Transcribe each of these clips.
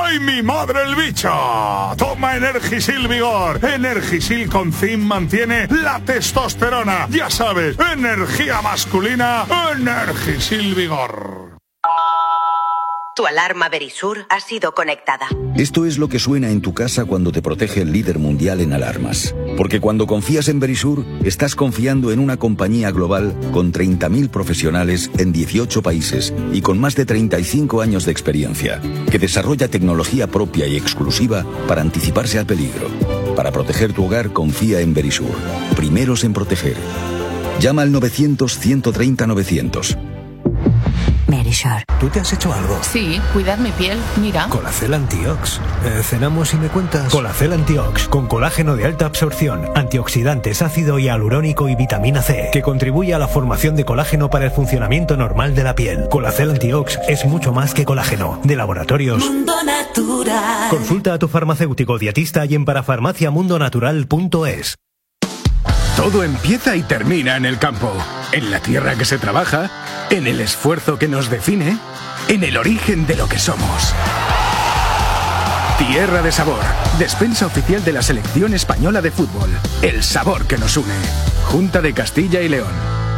¡Ay, mi madre el bicho! Toma Energisil Vigor. Energisil con zinc mantiene la testosterona. Ya sabes, energía masculina, Energisil Vigor. Tu alarma Verisur ha sido conectada. Esto es lo que suena en tu casa cuando te protege el líder mundial en alarmas. Porque cuando confías en Verisur, estás confiando en una compañía global con 30.000 profesionales en 18 países y con más de 35 años de experiencia, que desarrolla tecnología propia y exclusiva para anticiparse al peligro. Para proteger tu hogar, confía en Verisur. Primeros en proteger. Llama al 900-130-900. Verisur. ¿Tú te has hecho algo? Sí, cuidar mi piel, mira. Colacel Antiox. Cenamos y me cuentas. Colacel Antiox, con colágeno de alta absorción, antioxidantes, ácido hialurónico y vitamina C, que contribuye a la formación de colágeno para el funcionamiento normal de la piel. Colacel Antiox es mucho más que colágeno. De Laboratorios Mundo Natural. Consulta a tu farmacéutico dietista y en parafarmaciamundonatural.es. Todo empieza y termina en el campo, en la tierra que se trabaja, en el esfuerzo que nos define, en el origen de lo que somos. Tierra de Sabor, despensa oficial de la selección española de fútbol. El sabor que nos une. Junta de Castilla y León.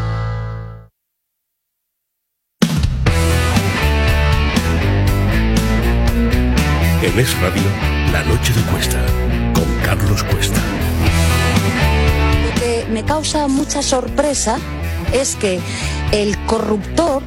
En Es Radio, La Noche de Cuesta, con Carlos Cuesta. Lo que me causa mucha sorpresa es que el corruptor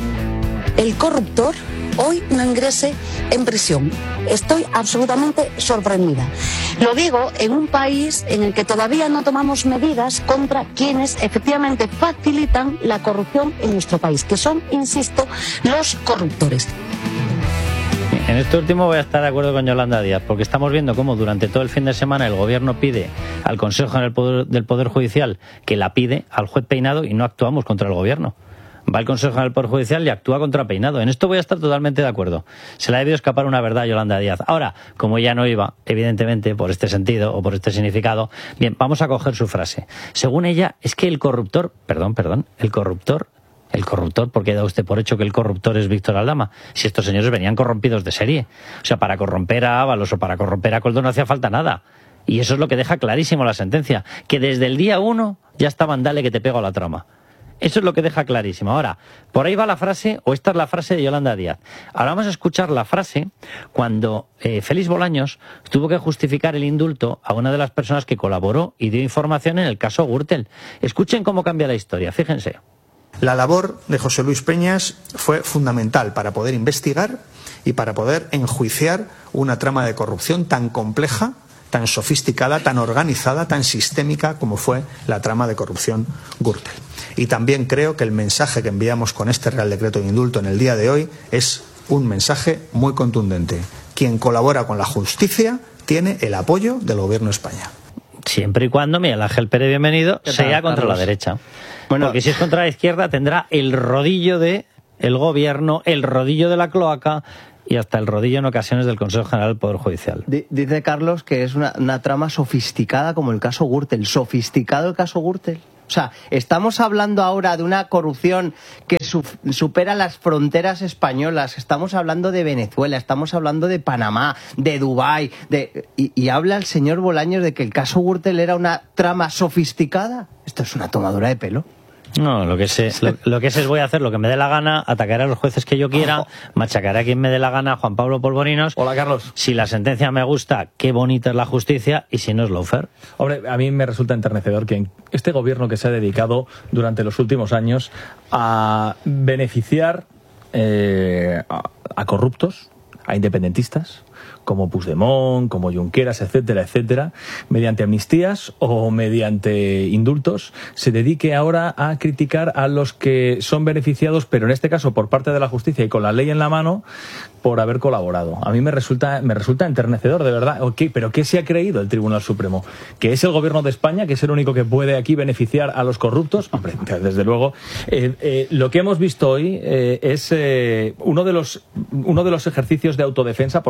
hoy no ingrese en prisión. Estoy absolutamente sorprendida. Lo digo en un país en el que todavía no tomamos medidas contra quienes efectivamente facilitan la corrupción en nuestro país, que son, insisto, los corruptores. En esto último voy a estar de acuerdo con Yolanda Díaz, porque estamos viendo cómo durante todo el fin de semana el gobierno pide al Consejo del Poder Judicial que la pide al juez Peinado y no actuamos contra el gobierno. Va el Consejo del Poder Judicial y actúa contra Peinado. En esto voy a estar totalmente de acuerdo. Se le ha debido escapar una verdad a Yolanda Díaz. Ahora, como ella no iba, evidentemente, por este sentido o por este significado, bien, vamos a coger su frase. Según ella, es que el corruptor, el corruptor, porque da usted por hecho que el corruptor es Víctor Aldama, si estos señores venían corrompidos de serie. O sea, para corromper a Ábalos o para corromper a Coldo no hacía falta nada. Y eso es lo que deja clarísimo la sentencia, que desde el día 1 ya estaban dale que te pego a la trama. Eso es lo que deja clarísimo. Ahora, por ahí va la frase, o esta es la frase de Yolanda Díaz. Ahora vamos a escuchar la frase cuando Félix Bolaños tuvo que justificar el indulto a una de las personas que colaboró y dio información en el caso Gürtel. Escuchen cómo cambia la historia, fíjense. La labor de José Luis Peñas fue fundamental para poder investigar y para poder enjuiciar una trama de corrupción tan compleja, tan sofisticada, tan organizada, tan sistémica como fue la trama de corrupción Gürtel. Y también creo que el mensaje que enviamos con este Real Decreto de Indulto en el día de hoy es un mensaje muy contundente. Quien colabora con la justicia tiene el apoyo del Gobierno de España. Siempre y cuando Miguel Ángel Pérez Bienvenido sea contra la derecha. Bueno, porque si es contra la izquierda tendrá el rodillo del gobierno, el rodillo de la cloaca y hasta el rodillo en ocasiones del Consejo General del Poder Judicial. Dice Carlos que es una trama sofisticada como el caso Gürtel. ¿Sofisticado el caso Gürtel? O sea, estamos hablando ahora de una corrupción que supera las fronteras españolas. Estamos hablando de Venezuela, estamos hablando de Panamá, de Dubái. Y habla el señor Bolaños de que el caso Gürtel era una trama sofisticada. Esto es una tomadura de pelo. No, lo que sé es voy a hacer lo que me dé la gana, atacaré a los jueces que yo quiera, machacaré a quien me dé la gana, Juan Pablo Polvorinos. Hola, Carlos. Si la sentencia me gusta, qué bonita es la justicia, y si no es lawfare. Hombre, a mí me resulta enternecedor que este gobierno que se ha dedicado durante los últimos años a beneficiar a corruptos, a independentistas, como Puigdemont, como Junqueras, etcétera, etcétera, mediante amnistías o mediante indultos, se dedique ahora a criticar a los que son beneficiados, pero en este caso por parte de la justicia y con la ley en la mano, por haber colaborado. A mí me resulta enternecedor, de verdad. ¿Pero qué se ha creído el Tribunal Supremo? ¿Que es el Gobierno de España, que es el único que puede aquí beneficiar a los corruptos? Hombre, desde luego. Lo que hemos visto hoy es uno de los ejercicios de autodefensa por parte del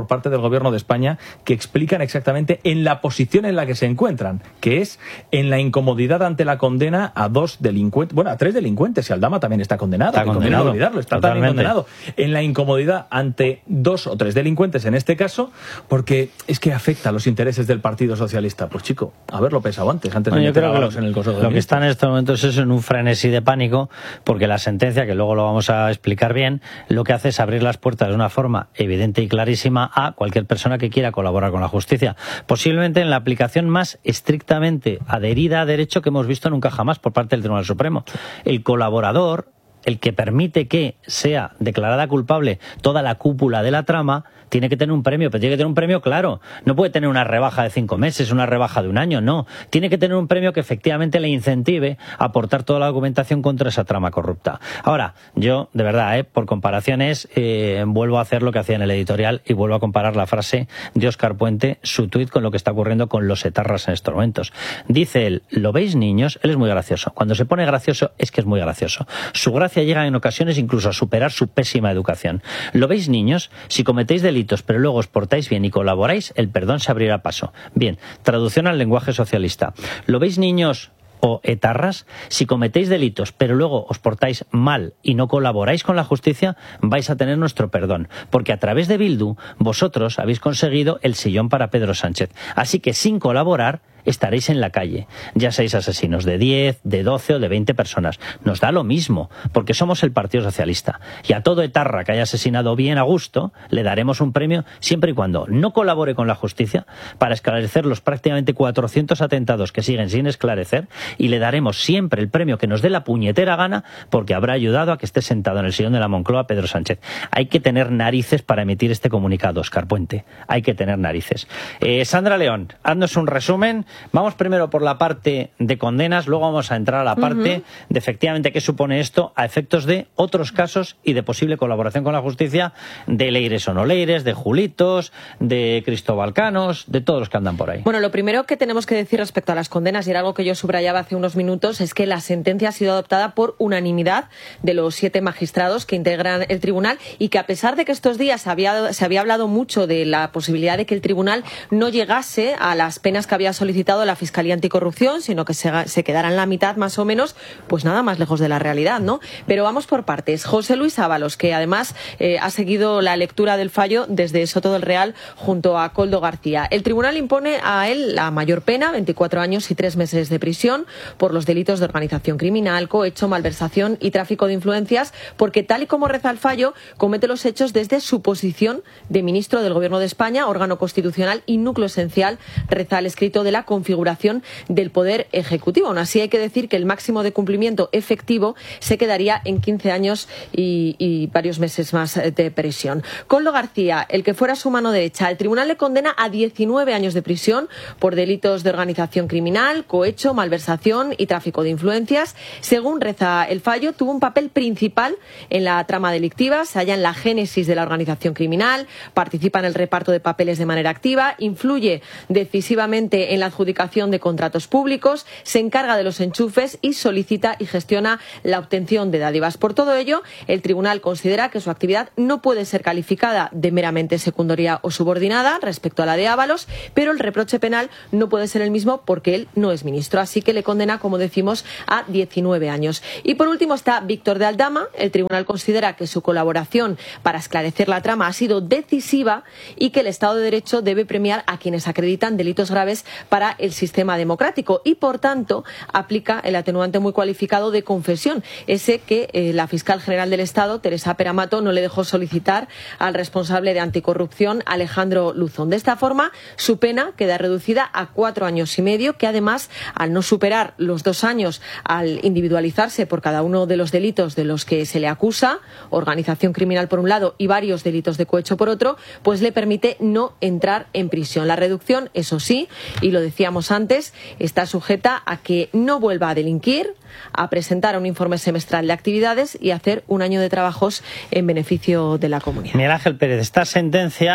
Gobierno de España que explican exactamente en la posición en la que se encuentran, que es en la incomodidad ante la condena a 2 delincuentes, bueno, a 3 delincuentes, y Aldama también está condenado, está condenado, no olvidarlo, está también condenado. En la incomodidad ante 2 o 3 delincuentes en este caso, porque es que afecta a los intereses del Partido Socialista. Pues chico, haberlo pensado antes de meter a Ábalos en el Consejo de Ministros. Lo que está en estos momentos es en un frenesí de pánico, porque la sentencia, que luego lo vamos a explicar bien, lo que hace es abrir las puertas de una forma evidente y clarísima a cualquier persona que quiera colaborar con la justicia. Posiblemente en la aplicación más estrictamente adherida a derecho que hemos visto nunca jamás por parte del Tribunal Supremo. El colaborador, el que permite que sea declarada culpable toda la cúpula de la trama, tiene que tener un premio, pero tiene que tener un premio claro. No puede tener una rebaja de 5 meses, una rebaja de 1 año, no. Tiene que tener un premio que efectivamente le incentive a aportar toda la documentación contra esa trama corrupta. Ahora, yo, de verdad, por comparaciones, vuelvo a hacer lo que hacía en el editorial y vuelvo a comparar la frase de Óscar Puente, su tuit, con lo que está ocurriendo con los etarras en estos momentos. Dice él, ¿lo veis, niños? Él es muy gracioso. Cuando se pone gracioso, es que es muy gracioso. Su gracia llega en ocasiones incluso a superar su pésima educación. ¿Lo veis, niños? Si cometéis delitos, pero luego os portáis bien y colaboráis, el perdón se abrirá paso. Bien, traducción al lenguaje socialista. ¿Lo veis, niños o etarras? Si cometéis delitos, pero luego os portáis mal y no colaboráis con la justicia, vais a tener nuestro perdón, porque a través de Bildu, vosotros habéis conseguido el sillón para Pedro Sánchez. Así que sin colaborar, estaréis en la calle, ya seáis asesinos de 10, de 12 o de 20 personas. Nos da lo mismo, porque somos el Partido Socialista. Y a todo etarra que haya asesinado bien a gusto, le daremos un premio siempre y cuando no colabore con la justicia para esclarecer los prácticamente 400 atentados que siguen sin esclarecer, y le daremos siempre el premio que nos dé la puñetera gana, porque habrá ayudado a que esté sentado en el sillón de la Moncloa Pedro Sánchez. Hay que tener narices para emitir este comunicado, Óscar Puente. Hay que tener narices. Sandra León, haznos un resumen. Vamos primero por la parte de condenas, luego vamos a entrar a la parte de efectivamente qué supone esto a efectos de otros casos y de posible colaboración con la justicia de Leires o no Leires, de Julitos, de Cristobalcanos, de todos los que andan por ahí. Bueno, lo primero que tenemos que decir respecto a las condenas, y era algo que yo subrayaba hace unos minutos, es que la sentencia ha sido adoptada por unanimidad de los 7 magistrados que integran el tribunal, y que a pesar de que estos días se había hablado mucho de la posibilidad de que el tribunal no llegase a las penas que había solicitado la Fiscalía Anticorrupción, sino que se quedara en la mitad más o menos, pues nada más lejos de la realidad, ¿no? Pero vamos por partes. José Luis Ábalos, que además ha seguido la lectura del fallo desde Soto del Real junto a Koldo García. El tribunal impone a él la mayor pena, 24 años y 3 meses de prisión, por los delitos de organización criminal, cohecho, malversación y tráfico de influencias, porque tal y como reza el fallo, comete los hechos desde su posición de ministro del Gobierno de España, órgano constitucional y núcleo esencial, reza el escrito de la configuración del Poder Ejecutivo. Aún así, hay que decir que el máximo de cumplimiento efectivo se quedaría en 15 años y varios meses más de prisión. Koldo García, el que fuera su mano derecha, el tribunal le condena a 19 años de prisión por delitos de organización criminal, cohecho, malversación y tráfico de influencias. Según reza el fallo, tuvo un papel principal en la trama delictiva, se halla en la génesis de la organización criminal, participa en el reparto de papeles de manera activa, influye decisivamente en la adjudicación de contratos públicos, se encarga de los enchufes y solicita y gestiona la obtención de dádivas. Por todo ello, el tribunal considera que su actividad no puede ser calificada de meramente secundaria o subordinada respecto a la de Ábalos, pero el reproche penal no puede ser el mismo porque él no es ministro, así que le condena, como decimos, a 19 años. Y por último está Víctor de Aldama. El tribunal considera que su colaboración para esclarecer la trama ha sido decisiva y que el Estado de Derecho debe premiar a quienes acreditan delitos graves para el sistema democrático, y por tanto aplica el atenuante muy cualificado de confesión, ese que la fiscal general del Estado, Teresa Peramato, no le dejó solicitar al responsable de anticorrupción, Alejandro Luzón. De esta forma, su pena queda reducida a 4 años y medio, que además, al no superar los 2 años al individualizarse por cada uno de los delitos de los que se le acusa, organización criminal por un lado y varios delitos de cohecho por otro, pues le permite no entrar en prisión. La reducción, eso sí, y lo decíamos antes, está sujeta a que no vuelva a delinquir, a presentar un informe semestral de actividades y hacer un año de trabajos en beneficio de la comunidad. Miguel Ángel Pérez, esta sentencia,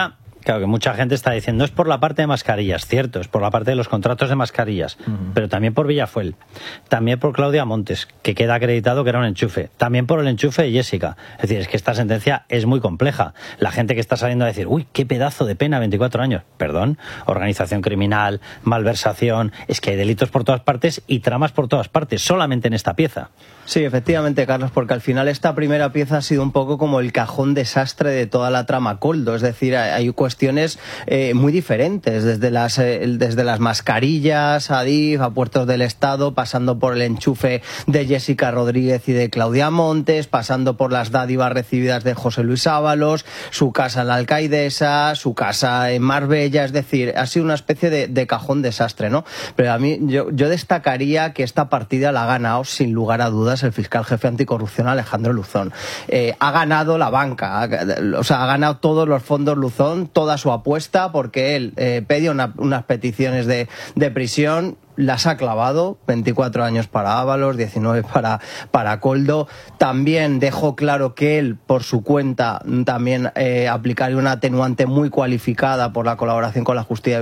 Claro, que mucha gente está diciendo, no es por la parte de mascarillas, cierto, es por la parte de los contratos de mascarillas, pero también por Villafuel, también por Claudia Montes, que queda acreditado que era un enchufe, también por el enchufe de Jessica. Es decir, es que esta sentencia es muy compleja. La gente que está saliendo a decir, uy, qué pedazo de pena, 24 años, perdón, organización criminal, malversación, es que hay delitos por todas partes y tramas por todas partes, solamente en esta pieza. Sí, efectivamente, Carlos, porque al final esta primera pieza ha sido un poco como el cajón desastre de toda la trama Koldo, es decir, hay cuestiones muy diferentes, desde las mascarillas, a DIF, a Puertos del Estado, pasando por el enchufe de Jessica Rodríguez y de Claudia Montes, pasando por las dádivas recibidas de José Luis Ábalos, su casa en la Alcaidesa, su casa en Marbella, es decir, ha sido una especie de cajón desastre, ¿no? Pero a mí, yo destacaría que esta partida la ha ganado, sin lugar a dudas, el fiscal jefe anticorrupción Alejandro Luzón. Ha ganado la banca, ha ganado todos los fondos Luzón, toda su apuesta, porque él pedía unas peticiones de prisión, las ha clavado, 24 años para Ábalos, 19 para Koldo. También dejó claro que él, por su cuenta, también aplicaría una atenuante muy cualificada por la colaboración con la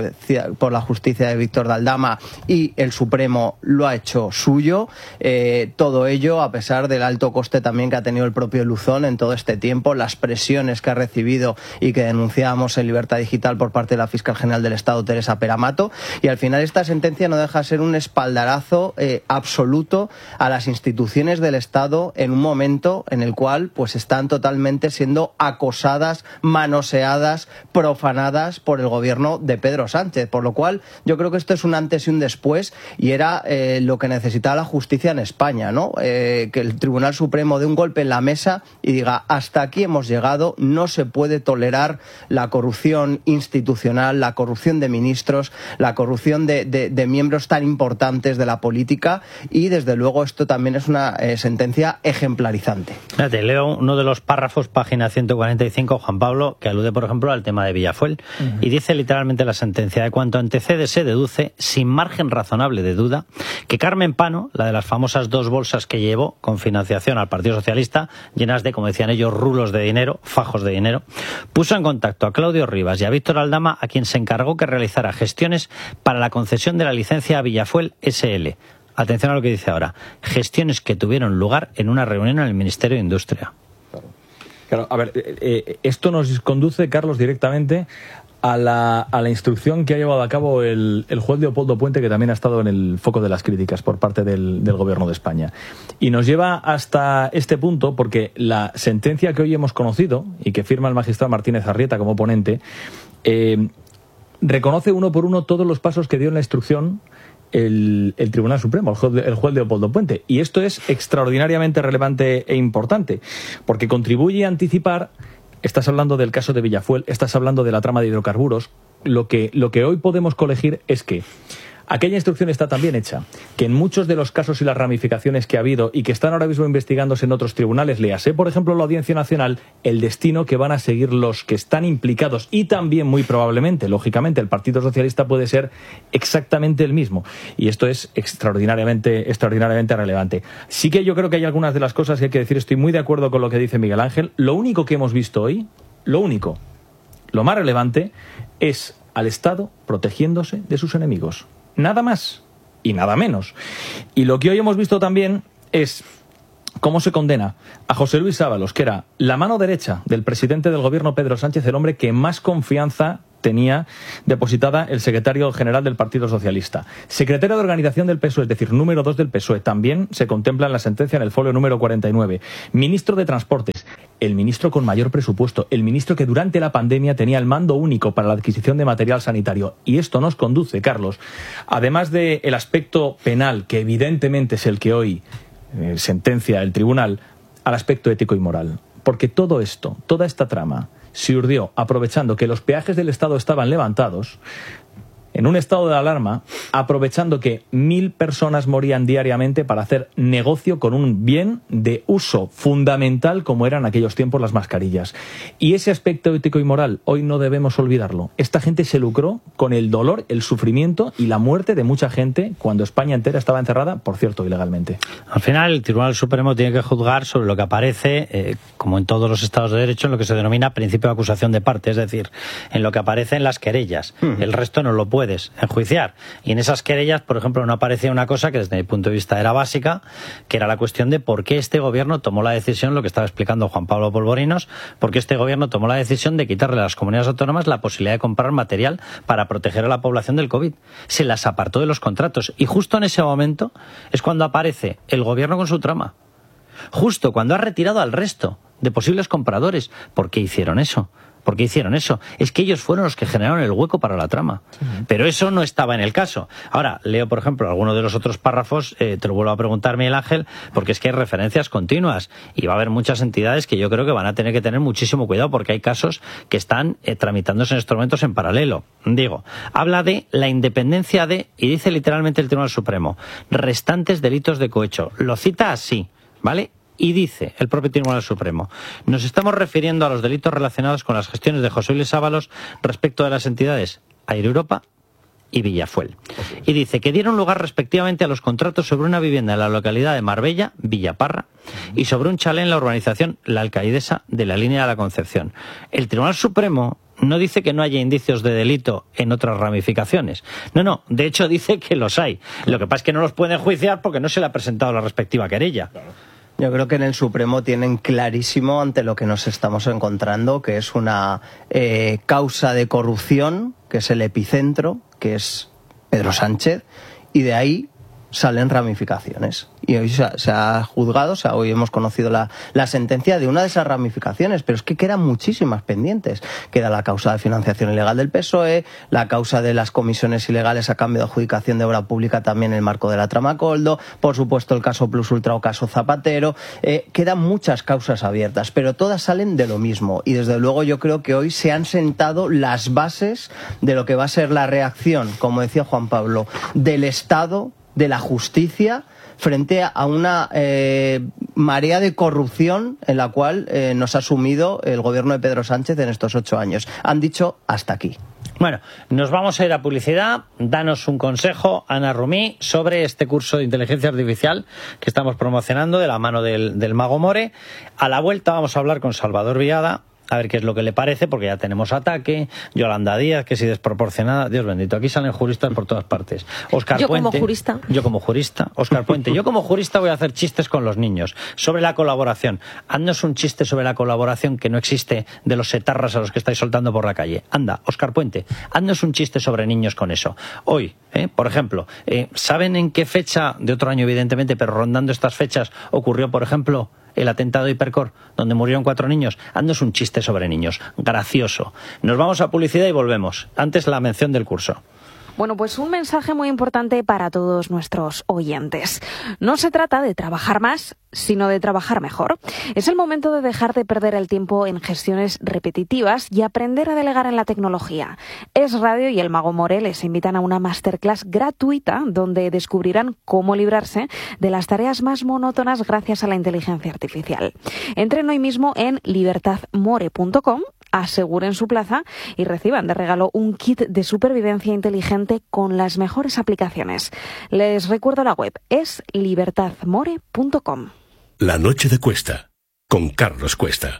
justicia de Víctor de Aldama, y el Supremo lo ha hecho suyo. Todo ello a pesar del alto coste también que ha tenido el propio Luzón en todo este tiempo, las presiones que ha recibido y que denunciábamos en Libertad Digital por parte de la fiscal general del Estado, Teresa Peramato, y al final esta sentencia no deja ser un espaldarazo absoluto a las instituciones del Estado en un momento en el cual pues están totalmente siendo acosadas, manoseadas, profanadas por el gobierno de Pedro Sánchez, por lo cual yo creo que esto es un antes y un después, y era lo que necesitaba la justicia en España, ¿no? Que el Tribunal Supremo dé un golpe en la mesa y diga, hasta aquí hemos llegado, no se puede tolerar la corrupción institucional, la corrupción de ministros, la corrupción de miembros tan importantes de la política, y desde luego esto también es una sentencia ejemplarizante. Te leo uno de los párrafos, página 145, Juan Pablo, que alude por ejemplo al tema de Villafuel, y dice literalmente la sentencia: de cuanto antecede se deduce, sin margen razonable de duda, que Carmen Pano, la de las famosas 2 bolsas que llevó con financiación al Partido Socialista, llenas de, como decían ellos, rulos de dinero, fajos de dinero, puso en contacto a Claudio Rivas y a Víctor Aldama, a quien se encargó que realizara gestiones para la concesión de la licencia a Villafuel SL. Atención a lo que dice ahora: gestiones que tuvieron lugar en una reunión en el Ministerio de Industria. Claro, a ver, esto nos conduce, Carlos, directamente a la instrucción que ha llevado a cabo el juez Leopoldo Puente, que también ha estado en el foco de las críticas por parte del Gobierno de España. Y nos lleva hasta este punto porque la sentencia que hoy hemos conocido y que firma el magistrado Martínez Arrieta como ponente reconoce uno por uno todos los pasos que dio en la instrucción el Tribunal Supremo, el juez Leopoldo Puente. Y esto es extraordinariamente relevante e importante, porque contribuye a anticipar. Estás hablando del caso de Villafuel, estás hablando de la trama de hidrocarburos. Lo que hoy podemos colegir es que aquella instrucción está tan bien hecha que en muchos de los casos y las ramificaciones que ha habido y que están ahora mismo investigándose en otros tribunales, léase, por ejemplo, la Audiencia Nacional, el destino que van a seguir los que están implicados, y también muy probablemente, lógicamente, el Partido Socialista puede ser exactamente el mismo. Y esto es extraordinariamente relevante. Sí que yo creo que hay algunas de las cosas que hay que decir. Estoy muy de acuerdo con lo que dice Miguel Ángel. Lo único que hemos visto hoy, lo más relevante, es al Estado protegiéndose de sus enemigos. Nada más y nada menos. Y lo que hoy hemos visto también es cómo se condena a José Luis Ábalos, que era la mano derecha del presidente del gobierno Pedro Sánchez, el hombre que más confianza tenía depositada el secretario general del Partido Socialista. Secretario de Organización del PSOE, es decir, número 2 del PSOE, también se contempla en la sentencia en el folio número 49. Ministro de Transportes, el ministro con mayor presupuesto, el ministro que durante la pandemia tenía el mando único para la adquisición de material sanitario. Y esto nos conduce, Carlos, además del aspecto penal, que evidentemente es el que hoy sentencia el tribunal, al aspecto ético y moral. Porque todo esto, toda esta trama, se urdió aprovechando que los peajes del Estado estaban levantados en un estado de alarma, aprovechando que 1.000 personas morían diariamente para hacer negocio con un bien de uso fundamental como eran en aquellos tiempos las mascarillas. Y ese aspecto ético y moral hoy no debemos olvidarlo. Esta gente se lucró con el dolor, el sufrimiento y la muerte de mucha gente cuando España entera estaba encerrada, por cierto, ilegalmente. Al final, el Tribunal Supremo tiene que juzgar sobre lo que aparece, como en todos los estados de derecho, en lo que se denomina principio de acusación de parte, es decir, en lo que aparece en las querellas. El resto no lo puedes enjuiciar. Y en esas querellas, por ejemplo, no aparecía una cosa que desde mi punto de vista era básica, que era la cuestión de por qué este gobierno tomó la decisión, lo que estaba explicando Juan Pablo Polvorinos, por qué este gobierno tomó la decisión de quitarle a las comunidades autónomas la posibilidad de comprar material para proteger a la población del COVID. Se las apartó de los contratos y justo en ese momento es cuando aparece el gobierno con su trama. Justo cuando ha retirado al resto de posibles compradores. ¿Por qué hicieron eso? ¿Por qué hicieron eso? Es que ellos fueron los que generaron el hueco para la trama. Sí. Pero eso no estaba en el caso. Ahora, leo, por ejemplo, alguno de los otros párrafos, te lo vuelvo a preguntar, Miguel Ángel, porque es que hay referencias continuas y va a haber muchas entidades que yo creo que van a tener que tener muchísimo cuidado porque hay casos que están tramitándose en estos momentos en paralelo. Digo, habla de la independencia de, y dice literalmente el Tribunal Supremo, restantes delitos de cohecho. Lo cita así, ¿vale? Y dice el propio Tribunal Supremo, nos estamos refiriendo a los delitos relacionados con las gestiones de José Luis Ábalos respecto de las entidades Air Europa y Villafuel. Y dice que dieron lugar respectivamente a los contratos sobre una vivienda en la localidad de Marbella, Villaparra, y sobre un chalet en la urbanización La Alcaidesa de la Línea de la Concepción. El Tribunal Supremo no dice que no haya indicios de delito en otras ramificaciones. No, de hecho dice que los hay. Lo que pasa es que no los pueden enjuiciar porque no se le ha presentado la respectiva querella. Yo creo que en el Supremo tienen clarísimo ante lo que nos estamos encontrando, que es una causa de corrupción, que es el epicentro, que es Pedro Sánchez, y de ahí salen ramificaciones. Y hoy se ha juzgado, o sea, hoy hemos conocido la sentencia de una de esas ramificaciones, pero es que quedan muchísimas pendientes. Queda la causa de financiación ilegal del PSOE, la causa de las comisiones ilegales a cambio de adjudicación de obra pública también en el marco de la trama Coldo, por supuesto el caso Plus Ultra o caso Zapatero. Quedan muchas causas abiertas, pero todas salen de lo mismo. Y desde luego yo creo que hoy se han sentado las bases de lo que va a ser la reacción, como decía Juan Pablo, del Estado, de la justicia, frente a una marea de corrupción en la cual nos ha sumido el gobierno de Pedro Sánchez en estos 8 años. Han dicho hasta aquí. Bueno, nos vamos a ir a publicidad. Danos un consejo, Ana Rumí, sobre este curso de inteligencia artificial que estamos promocionando de la mano del Mago More. A la vuelta vamos a hablar con Salvador Viada, a ver qué es lo que le parece, porque ya tenemos Ataque, Yolanda Díaz, que si desproporcionada, Dios bendito, aquí salen juristas por todas partes. Óscar Puente, yo como jurista, Óscar Puente, yo como jurista voy a hacer chistes con los niños sobre la colaboración. Haznos un chiste sobre la colaboración que no existe de los etarras a los que estáis soltando por la calle. Anda, Óscar Puente, haznos un chiste sobre niños con eso. Hoy, por ejemplo, ¿saben en qué fecha, de otro año evidentemente, pero rondando estas fechas, ocurrió, por ejemplo, el atentado de Hipercor, donde murieron 4 niños? Haznos un chiste sobre niños, gracioso. Nos vamos a publicidad y volvemos. Antes la mención del curso. Bueno, pues un mensaje muy importante para todos nuestros oyentes. No se trata de trabajar más, sino de trabajar mejor. Es el momento de dejar de perder el tiempo en gestiones repetitivas y aprender a delegar en la tecnología. Es Radio y el Mago More les invitan a una masterclass gratuita donde descubrirán cómo librarse de las tareas más monótonas gracias a la inteligencia artificial. Entren hoy mismo en libertadmore.com, aseguren su plaza y reciban de regalo un kit de supervivencia inteligente con las mejores aplicaciones. Les recuerdo la web, es libertadmore.com. La noche de Cuesta, con Carlos Cuesta.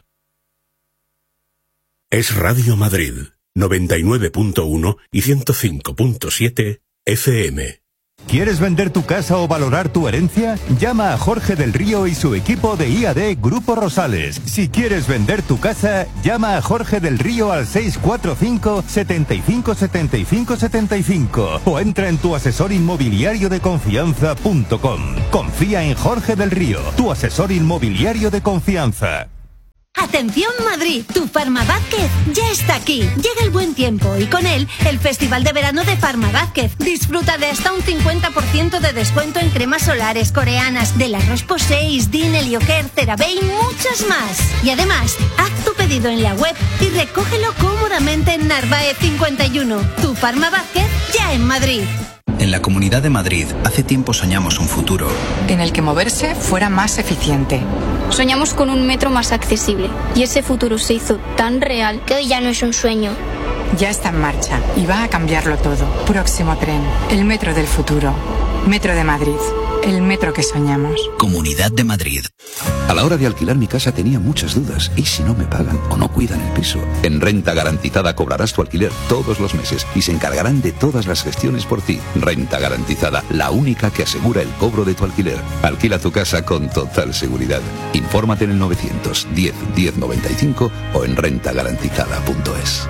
Es Radio Madrid, 99.1 y 105.7 FM. ¿Quieres vender tu casa o valorar tu herencia? Llama a Jorge del Río y su equipo de IAD Grupo Rosales. Si quieres vender tu casa, llama a Jorge del Río al 645 75 75 75 o entra en tuasesorinmobiliariodeconfianza.com. Confía en Jorge del Río, tu asesor inmobiliario de confianza. ¡Atención Madrid! Tu Farma Vázquez ya está aquí. Llega el buen tiempo y con él el Festival de Verano de Farma Vázquez. Disfruta de hasta un 50% de descuento en cremas solares coreanas, de la Roche-Posay, Deen, Helioker, CeraVe y muchas más. Y además, haz tu pedido en la web y recógelo cómodamente en Narváez 51. Tu Farma Vázquez ya en Madrid. En la Comunidad de Madrid, hace tiempo soñamos un futuro en el que moverse fuera más eficiente. Soñamos con un metro más accesible y ese futuro se hizo tan real que hoy ya no es un sueño. Ya está en marcha y va a cambiarlo todo. Próximo tren, el metro del futuro. Metro de Madrid, el metro que soñamos. Comunidad de Madrid. A la hora de alquilar mi casa tenía muchas dudas. ¿Y si no me pagan o no cuidan el piso? En Renta Garantizada cobrarás tu alquiler todos los meses y se encargarán de todas las gestiones por ti. Renta Garantizada, la única que asegura el cobro de tu alquiler. Alquila tu casa con total seguridad. Infórmate en el 910 1095 o en rentagarantizada.es.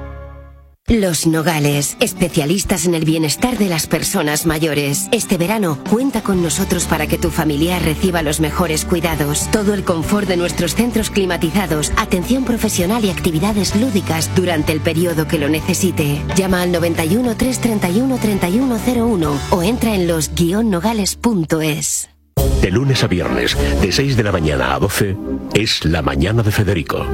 Los Nogales, especialistas en el bienestar de las personas mayores. Este verano, cuenta con nosotros para que tu familiar reciba los mejores cuidados. Todo el confort de nuestros centros climatizados, atención profesional y actividades lúdicas durante el periodo que lo necesite. Llama al 91 331 3101 o entra en los-nogales.es. De lunes a viernes, de 6 de la mañana a 12, es La Mañana de Federico.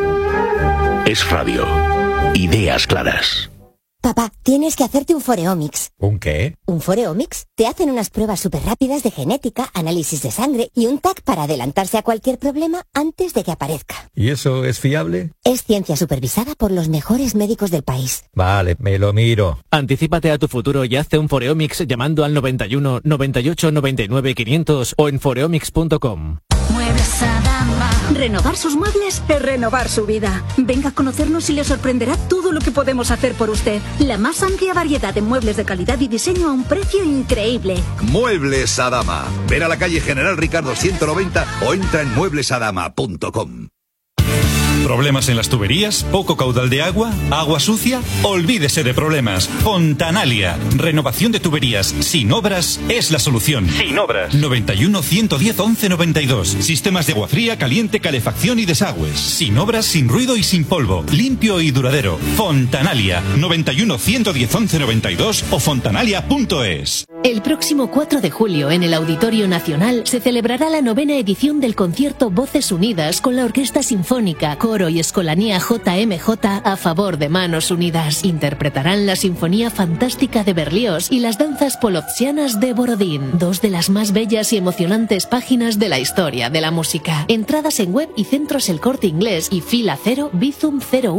Es radio. Ideas claras. Papá, tienes que hacerte un Foreomics. ¿Un qué? ¿Un Foreomics? Te hacen unas pruebas súper rápidas de genética, análisis de sangre y un TAC para adelantarse a cualquier problema antes de que aparezca. ¿Y eso es fiable? Es ciencia supervisada por los mejores médicos del país. Vale, me lo miro. Anticípate a tu futuro y hazte un Foreomics llamando al 91 98 99 500 o en foreomics.com. Muebles Adama. Renovar sus muebles es renovar su vida. Venga a conocernos y le sorprenderá todo lo que podemos hacer por usted. La más amplia variedad de muebles de calidad y diseño a un precio increíble. Muebles Adama. Ven a la calle General Ricardo 190 o entra en mueblesadama.com. ¿Problemas en las tuberías? ¿Poco caudal de agua? ¿Agua sucia? Olvídese de problemas. Fontanalia. Renovación de tuberías sin obras es la solución. Sin obras. 91 110 11 92. Sistemas de agua fría, caliente, calefacción y desagües. Sin obras, sin ruido y sin polvo. Limpio y duradero. Fontanalia. 91 110 11 92 o fontanalia.es. El próximo 4 de julio en el Auditorio Nacional se celebrará la 9ª edición del concierto Voces Unidas con la Orquesta Sinfónica, Coro y Escolanía JMJ a favor de Manos Unidas. Interpretarán la Sinfonía Fantástica de Berlioz y las danzas polovtsianas de Borodín, dos de las más bellas y emocionantes páginas de la historia de la música. Entradas en web y centros El Corte Inglés y Fila 0 Bizum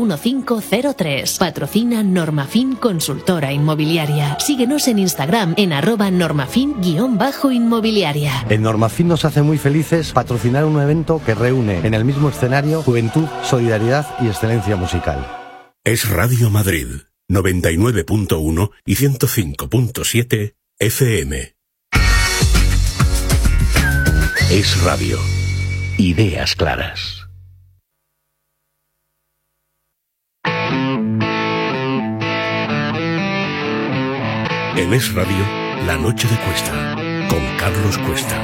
01503. Patrocina Normafin Consultora Inmobiliaria. Síguenos en Instagram en @normafin_inmobiliaria. En Normafin nos hace muy felices patrocinar un evento que reúne en el mismo escenario juventud, solidaridad y excelencia musical. Es Radio Madrid, 99.1 y 105.7 FM. Es radio. Ideas claras. En Es Radio, La Noche de Cuesta, con Carlos Cuesta.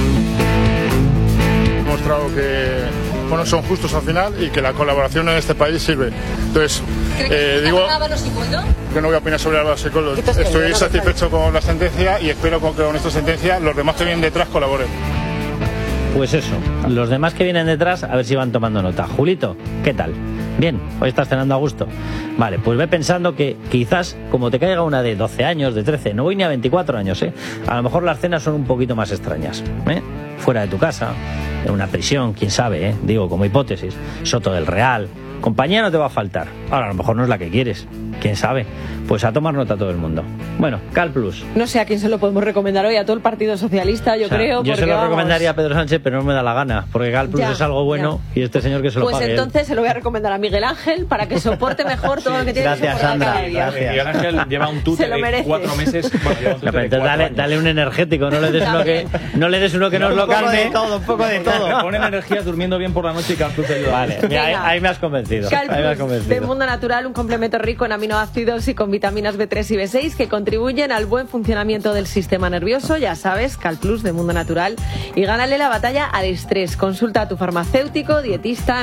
He mostrado que son justos al final y que la colaboración en este país sirve. Entonces, digo que no voy a opinar sobre Álvaro Secolo. Estoy satisfecho con la sentencia y espero que con esta sentencia los demás que vienen detrás colaboren. Pues eso, los demás que vienen detrás a ver si van tomando nota. Julito, ¿qué tal? Bien, hoy estás cenando a gusto. Vale, pues ve pensando que quizás, como te caiga una de 12 años, de 13, no voy ni a 24 años, a lo mejor las cenas son un poquito más extrañas, fuera de tu casa, en una prisión, quién sabe, digo, como hipótesis, Soto del Real, compañía no te va a faltar. Ahora, a lo mejor no es la que quieres, quién sabe. Pues a tomar nota todo el mundo. Bueno, Cal Plus. No sé a quién se lo podemos recomendar hoy, a todo el Partido Socialista, yo creo. Yo se lo recomendaría a Pedro Sánchez, pero no me da la gana, porque Cal Plus es algo bueno y este señor que se lo pague. Pues entonces se lo voy a recomendar a Miguel Ángel para que soporte mejor todo lo que tiene que soportar. Gracias, Sandra. Miguel Ángel lleva un tute de 4 meses. Dale un energético, no le des uno que nos lo calme. Un poco de todo. Ponen energía durmiendo bien por la noche y Cal Plus te ayuda. Vale, ahí me has convencido. Cal Plus, de Mundo Natural, un complemento rico en aminoácidos y con vitaminas B3 y B6 que contribuyen al buen funcionamiento del sistema nervioso. Ya sabes, Cal Plus de Mundo Natural. Y gánale la batalla al estrés. Consulta a tu farmacéutico, dietista,